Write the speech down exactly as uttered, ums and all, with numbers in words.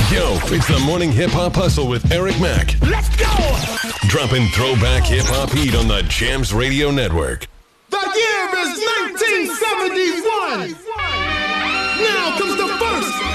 Yo, it's the Morning Hip Hop Hustle with Eric Mack. Let's go! Dropping throwback hip hop heat on the Jams Radio Network. The year is nineteen seventy-one. Now comes the first